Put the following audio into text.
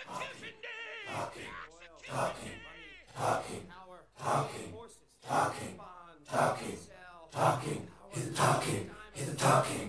Execution Day! Talking. Oil, Talking. money, Talking. power, Talking. horses, Talking. bonds, Talking. sell, Talking. power, He's talking. diamonds, He's talking.